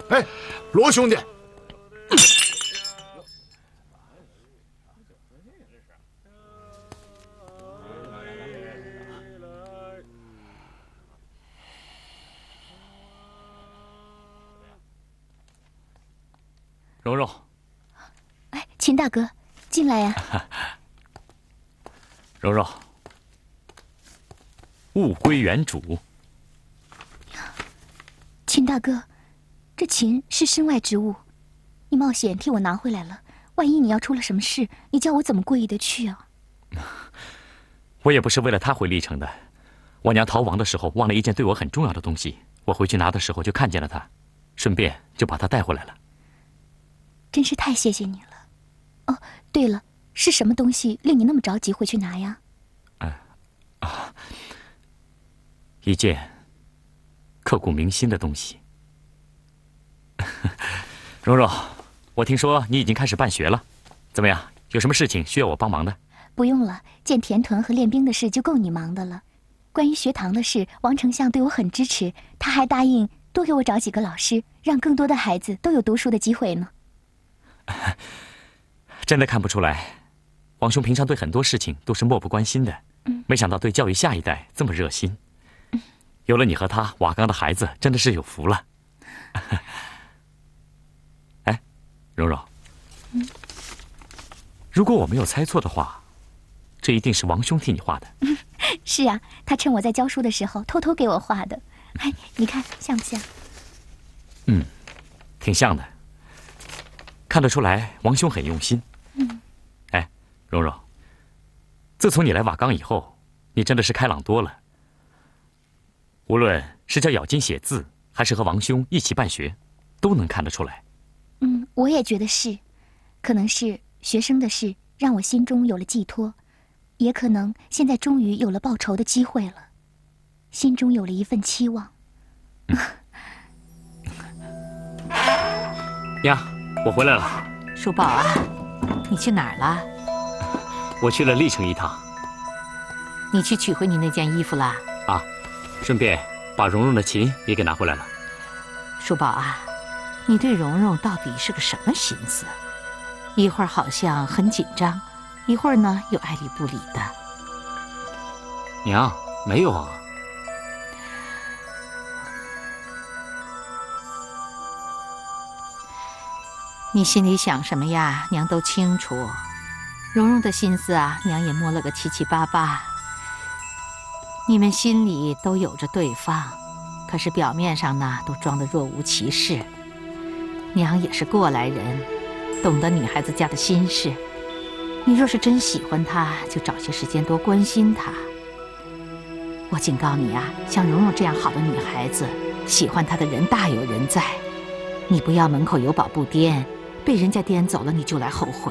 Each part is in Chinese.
哎，罗兄弟， 蓉蓉， 哎，秦大哥，进来呀。 蓉蓉，物归原主。 秦大哥，这琴是身外之物，你冒险替我拿回来了，万一你要出了什么事，你叫我怎么过意得去啊？ 我也不是为了他回历城的。我娘逃亡的时候忘了一件对我很重要的东西，我回去拿的时候就看见了她，顺便就把她带回来了。 真是太谢谢你了。哦，对了，是什么东西令你那么着急回去拿呀？ 一件刻骨铭心的东西。蓉蓉，我听说你已经开始办学了，怎么样？有什么事情需要我帮忙的？ 不用了，见田屯和练兵的事就够你忙的了。关于学堂的事，王丞相对我很支持，他还答应多给我找几个老师，让更多的孩子都有读书的机会呢。 真的看不出来，王兄平常对很多事情都是漠不关心的，没想到对教育下一代这么热心。有了你和他，瓦岗的孩子真的是有福了。哎，蓉蓉，如果我没有猜错的话，这一定是王兄替你画的。 是啊，他趁我在教书的时候偷偷给我画的。哎，你看像不像？ 挺像的。看得出来，王兄很用心。哎，蓉蓉，自从你来瓦岗以后，你真的是开朗多了。无论是教咬金写字，还是和王兄一起办学，都能看得出来。 我也觉得是，可能是学生的事让我心中有了寄托，也可能现在终于有了报仇的机会了，心中有了一份期望。 娘，我回来了。 叔宝啊，你去哪儿了？ 我去了历城一趟。 你去取回你那件衣服啦？ 啊，顺便把蓉蓉的琴也给拿回来了。 叔宝啊，你对蓉蓉到底是个什么心思？一会儿好像很紧张，一会儿呢又爱理不理的。 娘，没有啊。 你心里想什么呀，娘都清楚。蓉蓉的心思啊，娘也摸了个七七八八。你们心里都有着对方，可是表面上呢，都装得若无其事。娘也是过来人，懂得女孩子家的心事。你若是真喜欢她，就找些时间多关心她。我警告你啊，像蓉蓉这样好的女孩子，喜欢她的人大有人在。你不要门口有宝不颠，被人家颠走了你就来后悔。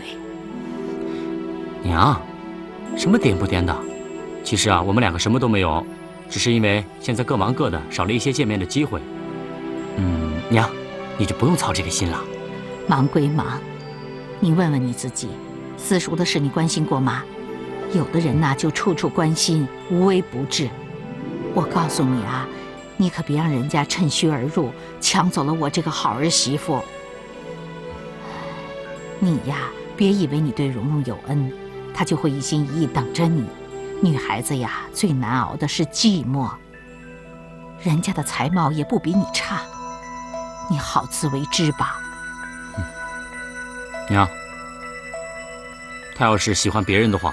娘，什么颠不颠的？其实啊，我们两个什么都没有，只是因为现在各忙各的，少了一些见面的机会。娘，你就不用操这个心了。 忙归忙，你问问你自己，私塾的事你关心过吗？有的人呐，就处处关心，无微不至。我告诉你啊，你可别让人家趁虚而入，抢走了我这个好儿媳妇。你呀，别以为你对蓉蓉有恩，她就会一心一意等着你。女孩子呀，最难熬的是寂寞。人家的才貌也不比你差，你好自为之吧。 娘，她要是喜欢别人的话，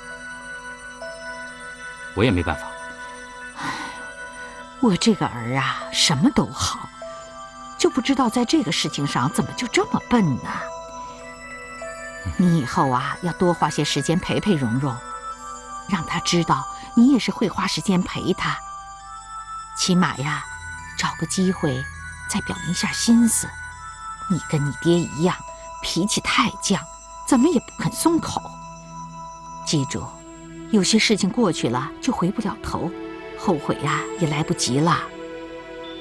我也没办法。 我这个儿啊，什么都好，就不知道在这个事情上怎么就这么笨呢？你以后啊，要多花些时间陪陪蓉蓉，让她知道你也是会花时间陪她。起码呀，找个机会再表明一下心思。你跟你爹一样，脾气太犟，怎么也不肯松口。记住，有些事情过去了就回不了头，后悔呀也来不及了。